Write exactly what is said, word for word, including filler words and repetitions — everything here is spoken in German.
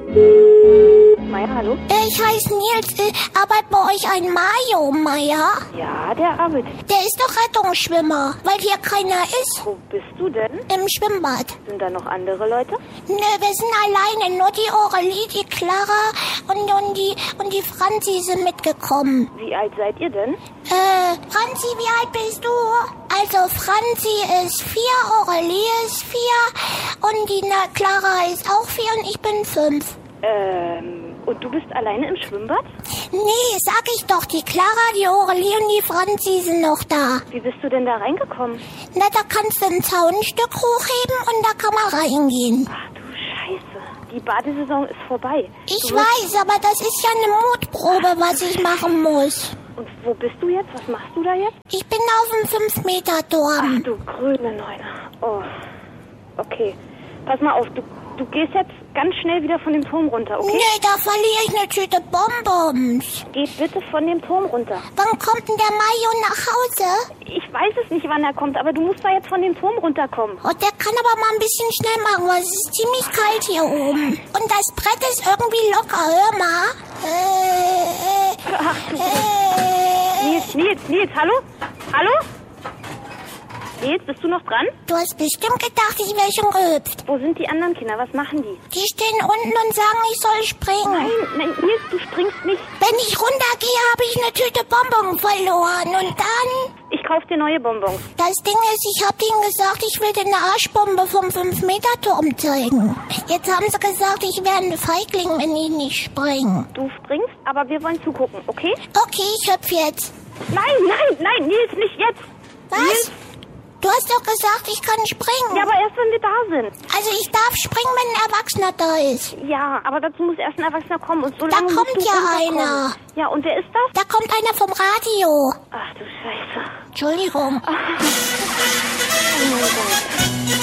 Meier, hallo? Äh, ich heiße Nils. Äh, arbeitet bei euch ein Mario Meier? Ja, der arbeitet. Der ist doch Rettungsschwimmer, weil hier keiner ist. Wo bist du denn? Im Schwimmbad. Sind da noch andere Leute? Nö, wir sind alleine. Nur die Aurelie, die Clara und, und, die, und die Franzi sind mitgekommen. Wie alt seid ihr denn? Äh, Franzi, wie alt bist du? Also Franzi ist vier, Aurelie ist vier und die Na Clara ist auch vier und ich bin fünf. Ähm, und du bist alleine im Schwimmbad? Nee, sag ich doch, die Clara, die Aurelie und die Franzi sind noch da. Wie bist du denn da reingekommen? Na, da kannst du ein Zaunstück hochheben und da kann man reingehen. Ach du Scheiße, die Badesaison ist vorbei. Ich Du musst- weiß, aber das ist ja eine Mutprobe, was ich machen muss. Und wo bist du jetzt? Was machst du da jetzt? Ich bin auf dem fünf Meter Turm. Ach du grüne Neune. Oh, okay. Pass mal auf, du, du gehst jetzt ganz schnell wieder von dem Turm runter, okay? Nee, da verliere ich eine Tüte Bonbons. Geh bitte von dem Turm runter. Wann kommt denn der Mario nach Hause? Ich weiß es nicht, wann er kommt, aber du musst da jetzt von dem Turm runterkommen. Oh, der kann aber mal ein bisschen schnell machen, weil es ist ziemlich kalt hier oben. Und das Brett ist irgendwie locker, hör mal. Äh, äh, Ach du. äh, Nils, Nils, Nils, hallo? Hallo? Nils, bist du noch dran? du hast bestimmt gedacht, ich wäre schon gehüpft. Wo sind die anderen Kinder? Was machen die? Die stehen unten und sagen, ich soll springen. Nein, nein, Nils, du springst nicht. Wenn ich runtergehe, habe ich eine Tüte Bonbon verloren. Und dann... Ich kauf dir neue Bonbons. Das Ding ist, ich habe denen gesagt, ich will dir eine Arschbombe vom fünf Meter Turm zeigen. Jetzt haben sie gesagt, ich wäre ein Feigling, wenn ich nicht springe. Du springst, aber wir wollen zugucken, okay? Okay, ich hüpf jetzt. Nein, nein, nein, Nils, nicht jetzt. Was? Nils? Du hast doch gesagt, ich kann springen. Ja, aber erst, wenn wir da sind. Also ich darf springen, wenn ein Erwachsener da ist. Ja, aber dazu muss erst ein Erwachsener kommen. Und so Da lange kommt musst du ja runterkommen. einer. Ja, und wer ist das? Da kommt einer vom Radio. Ach du Scheiße. Entschuldigung. Oh mein Gott.